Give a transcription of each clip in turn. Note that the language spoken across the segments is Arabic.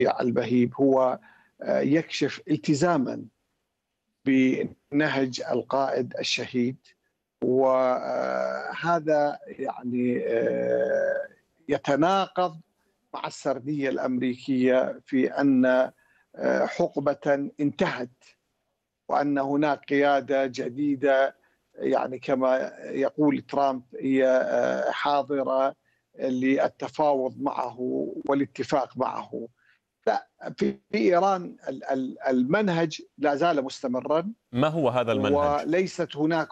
البهيب هو يكشف التزاما بنهج القائد الشهيد، وهذا يعني يتناقض مع السردية الأمريكية في أن حقبة انتهت وأن هناك قيادة جديدة، يعني كما يقول ترامب هي حاضرة للتفاوض معه والاتفاق معه. في إيران المنهج لا زال مستمرا. ما هو هذا المنهج؟ وليست هناك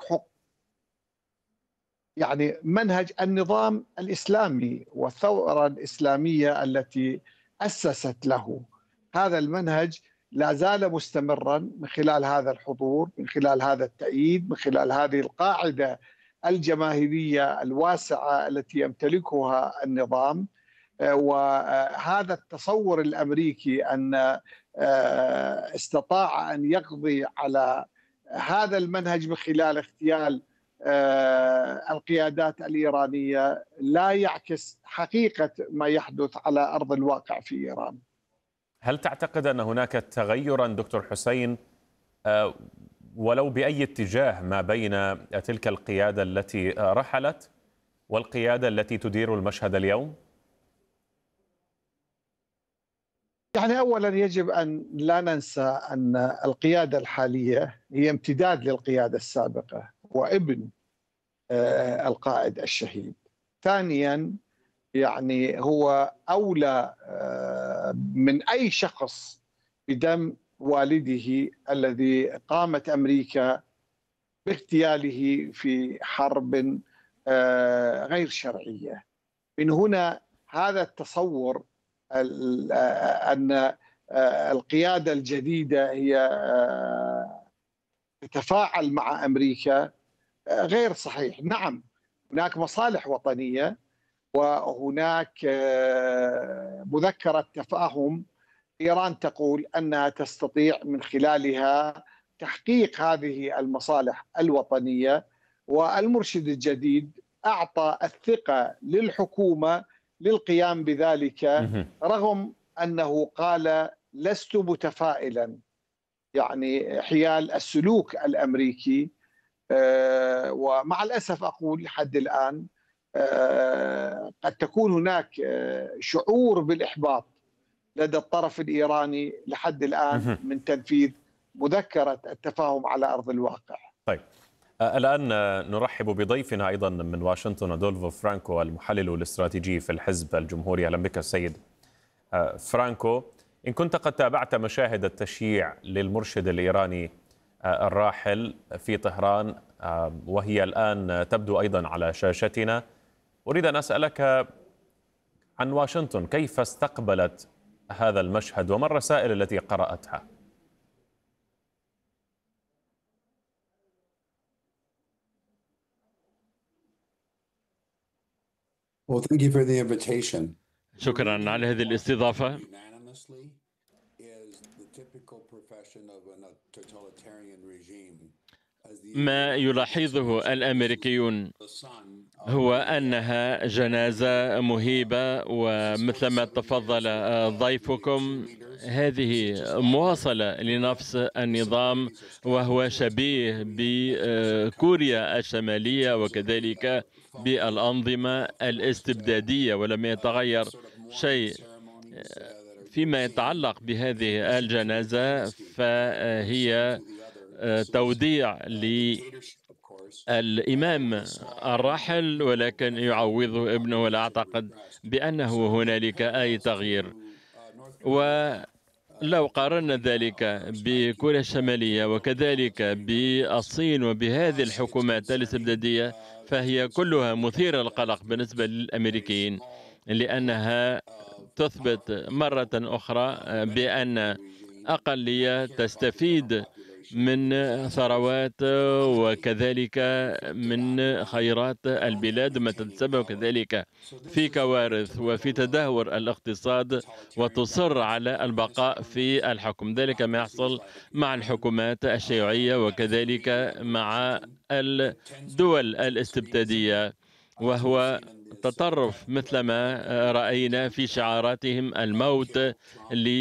يعني منهج النظام الإسلامي والثورة الإسلامية التي أسست له. هذا المنهج لا زال مستمرا من خلال هذا الحضور، من خلال هذا التأييد، من خلال هذه القاعدة الجماهيرية الواسعة التي يمتلكها النظام. وهذا التصور الأمريكي أن استطاع أن يقضي على هذا المنهج من خلال اغتيال القيادات الإيرانية لا يعكس حقيقة ما يحدث على أرض الواقع في إيران. هل تعتقد أن هناك تغيرا دكتور حسين ولو بأي اتجاه ما بين تلك القيادة التي رحلت والقيادة التي تدير المشهد اليوم؟ يعني أولا يجب أن لا ننسى أن القيادة الحالية هي امتداد للقيادة السابقة وابن القائد الشهيد. ثانيا يعني هو أولى من أي شخص بدم والده الذي قامت أمريكا باغتياله في حرب غير شرعية. من هنا هذا التصور أن القيادة الجديدة هي تتفاعل مع أمريكا غير صحيح. نعم هناك مصالح وطنية وهناك مذكرة تفاهم إيران تقول أنها تستطيع من خلالها تحقيق هذه المصالح الوطنية، والمرشد الجديد أعطى الثقة للحكومة للقيام بذلك رغم أنه قال لست متفائلا يعني حيال السلوك الأمريكي. ومع الأسف أقول لحد الآن قد تكون هناك شعور بالإحباط لدى الطرف الإيراني لحد الآن من تنفيذ مذكرة التفاهم على أرض الواقع. طيب الآن نرحب بضيفنا أيضا من واشنطن أدولفو فرانكو المحلل الاستراتيجي في الحزب الجمهوري. أهلا بك السيد فرانكو. إن كنت قد تابعت مشاهد التشييع للمرشد الإيراني الراحل في طهران وهي الآن تبدو أيضا على شاشتنا، أريد أن أسألك عن واشنطن، كيف استقبلت هذا المشهد وما الرسائل التي قرأتها؟ Well, thank you for the invitation. شكرا على هذه الاستضافة. ما يلاحظه الأمريكيون هو أنها جنازة مهيبة، ومثلما تفضل ضيفكم هذه مواصلة لنفس النظام، وهو شبيه بكوريا الشمالية وكذلك بالأنظمة الاستبدادية، ولم يتغير شيء. فيما يتعلق بهذه الجنازة فهي توديع للإمام الراحل ولكن يعوضه ابنه، ولا أعتقد بأنه هنالك أي تغيير. ولو قارنا ذلك بكوريا الشمالية وكذلك بالصين وبهذه الحكومات الاستبدادية فهي كلها مثيرة للقلق بالنسبة للأمريكيين، لأنها تثبت مرة أخرى بأن أقلية تستفيد من ثروات وكذلك من خيرات البلاد، ما تتسبب كذلك في كوارث وفي تدهور الاقتصاد، وتصر على البقاء في الحكم. ذلك ما يحصل مع الحكومات الشيوعية وكذلك مع الدول الاستبدادية، وهو تطرف مثلما رأينا في شعاراتهم الموت